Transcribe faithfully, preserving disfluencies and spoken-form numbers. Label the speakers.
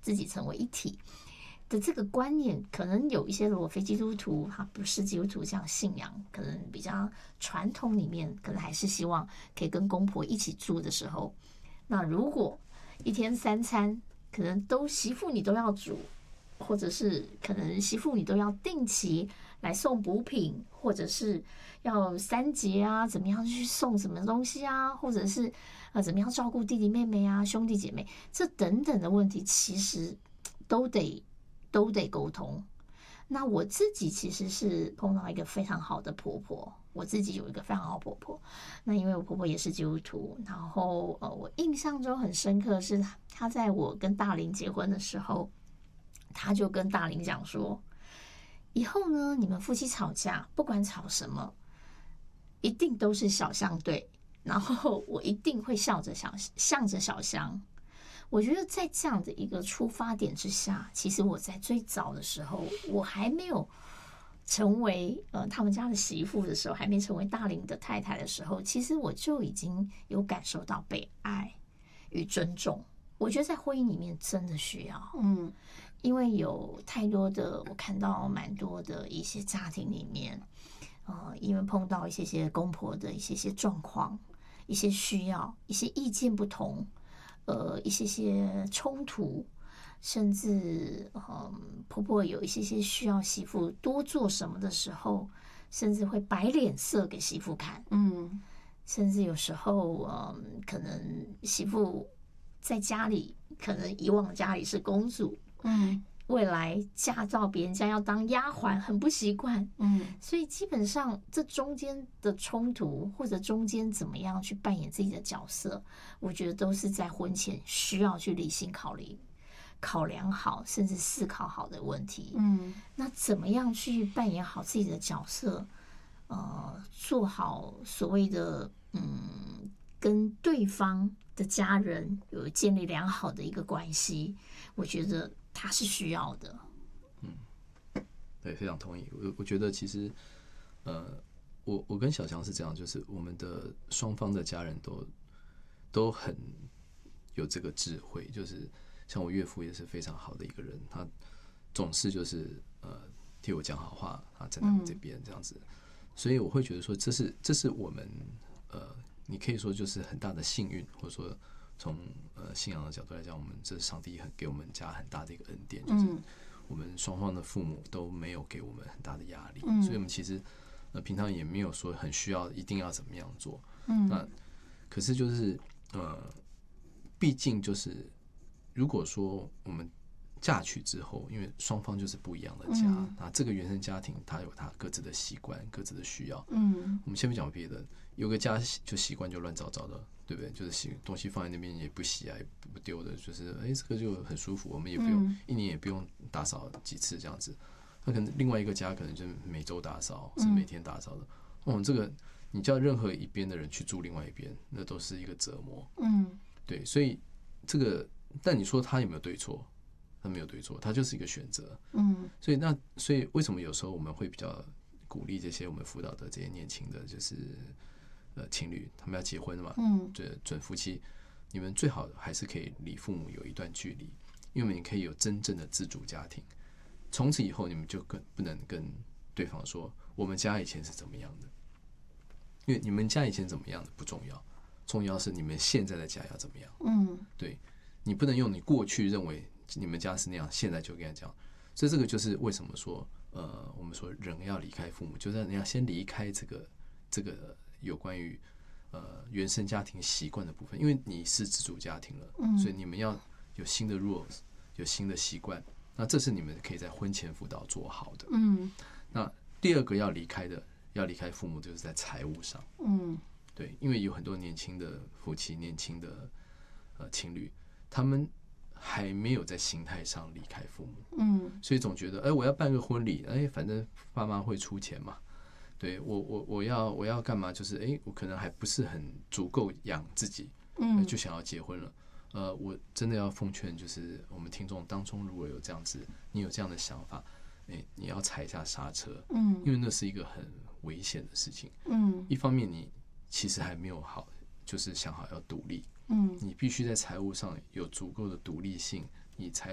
Speaker 1: 自己成为一体的这个观念，可能有一些如果非基督徒，他不是基督徒这样信仰，可能比较传统里面，可能还是希望可以跟公婆一起住的时候，那如果一天三餐可能都媳妇你都要煮，或者是可能媳妇你都要定期来送补品，或者是要三节啊，怎么样去送什么东西啊，或者是呃怎么样照顾弟弟妹妹啊、兄弟姐妹，这等等的问题，其实都得都得沟通。那我自己其实是碰到一个非常好的婆婆，我自己有一个非常好的婆婆。那因为我婆婆也是基督徒，然后呃，我印象中很深刻是她在我跟大林结婚的时候，她就跟大林讲说，以后呢，你们夫妻吵架，不管吵什么，一定都是小香对，然后我一定会笑着想向着小香。我觉得在这样的一个出发点之下，其实我在最早的时候，我还没有成为呃他们家的媳妇的时候，还没成为大林的太太的时候，其实我就已经有感受到被爱与尊重。我觉得在婚姻里面真的需要，嗯，因为有太多的我看到蛮多的一些家庭里面，呃，因为碰到一些些公婆的一些些状况、一些需要、一些意见不同。呃，一些些冲突，甚至嗯，婆婆有一些些需要媳妇多做什么的时候，甚至会摆脸色给媳妇看，嗯，甚至有时候嗯，可能媳妇在家里，可能以往家里是公主，嗯。未来嫁到别人家要当丫鬟，很不习惯，嗯，所以基本上这中间的冲突或者中间怎么样去扮演自己的角色，我觉得都是在婚前需要去理性考虑、考量好，甚至思考好的问题。嗯，那怎么样去扮演好自己的角色？呃，做好所谓的嗯，跟对方的家人有建立良好的一个关系，我觉得。他是需要的，
Speaker 2: 嗯，对，非常同意。我我觉得其实，呃，我我跟小强是这样，就是我们的双方的家人都都很有这个智慧，就是像我岳父也是非常好的一个人，他总是就是呃替我讲好话，他站在我这边这样子，嗯、所以我会觉得说，这是这是我们呃，你可以说就是很大的幸运，或者说。从呃信仰的角度来讲，我们这上帝很给我们家很大的一个恩典，就是我们双方的父母都没有给我们很大的压力，所以我们其实呃平常也没有说很需要一定要怎么样做。那可是就是呃，毕竟就是如果说我们嫁娶之后，因为双方就是不一样的家，那这个原生家庭它有它各自的习惯、各自的需要。嗯，我们先不讲别的，有个家就习惯就乱糟糟的。对不对？就是洗东西放在那边也不洗啊，也不丢的，就是哎，这个就很舒服，我们也不用、嗯、一年也不用打扫几次这样子。那可能另外一个家可能就是每周打扫，是每天打扫的。哦，这个你叫任何一边的人去住另外一边，那都是一个折磨。嗯，对，所以这个，但你说他有没有对错？他没有对错，他就是一个选择。嗯，所以那所以为什么有时候我们会比较鼓励这些我们辅导的这些年轻的，就是。呃，情侣他们要结婚了嘛？嗯，这准夫妻，你们最好还是可以离父母有一段距离，因为你可以有真正的自主家庭。从此以后，你们就更不能跟对方说我们家以前是怎么样的，因为你们家以前怎么样的不重要，重要是你们现在的家要怎么样。嗯，对，你不能用你过去认为你们家是那样，现在就跟他讲。所以这个就是为什么说，呃，我们说人要离开父母，就是你要先离开这个这个。有关于呃原生家庭习惯的部分，因为你是自主家庭了，嗯、所以你们要有新的 rules， 有新的习惯，那这是你们可以在婚前辅导做好的。嗯，那第二个要离开的，要离开父母，就是在财务上。嗯，对，因为有很多年轻的夫妻、年轻的呃情侣，他们还没有在心态上离开父母。嗯，所以总觉得，哎，我要办个婚礼，哎，反正爸妈会出钱嘛。对我我我要我要干嘛？就是哎，我可能还不是很足够养自己，嗯，就想要结婚了。呃，我真的要奉劝，就是我们听众当中，如果有这样子，你有这样的想法，哎，你要踩一下刹车，嗯，因为那是一个很危险的事情，嗯，一方面你其实还没有好，就是想好要独立，嗯，你必须在财务上有足够的独立性，你才